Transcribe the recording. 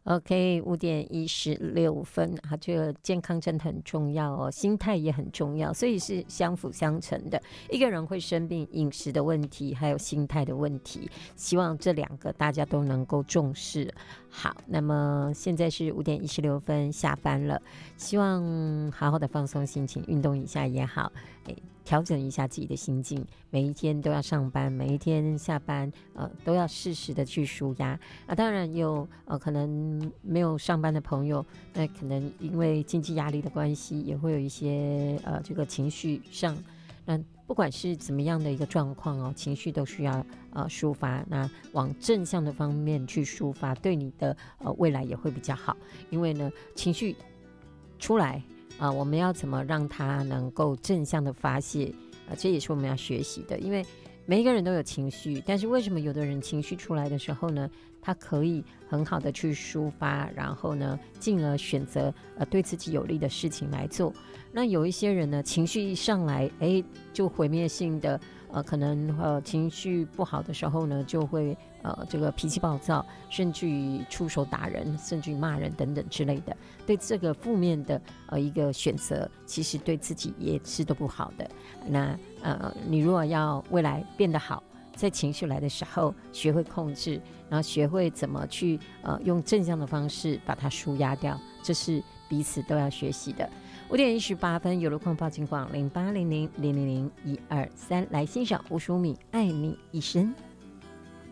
OK，5:16，这个健康真的很重要哦，心态也很重要，所以是相辅相成的。一个人会生病，饮食的问题还有心态的问题，希望这两个大家都能够重视。好，那么现在是5:16，下班了，希望好好的放松心情，运动一下也好，调整一下自己的心境。每一天都要上班，每一天下班，都要适时的去抒压。当然有可能没有上班的朋友，那可能因为经济压力的关系，也会有一些这个情绪上，那不管是怎么样的一个状况哦，情绪都需要抒发。那往正向的方面去抒发，对你的未来也会比较好。因为呢，情绪出来我们要怎么让它能够正向的发泄这也是我们要学习的。因为每一个人都有情绪，但是为什么有的人情绪出来的时候呢，他可以很好的去抒发，然后呢进而选择对自己有利的事情来做。那有一些人呢，情绪一上来就毁灭性的可能情绪不好的时候呢，就会这个脾气暴躁，甚至于出手打人，甚至于骂人等等之类的。对这个负面的一个选择，其实对自己也是都不好的。那你如果要未来变得好，在情绪来的时候学会控制，然后学会怎么去用正向的方式把它抒压掉，这是彼此都要学习的。5:18，有路况报警广0800000123来欣赏吴淑敏爱你一生。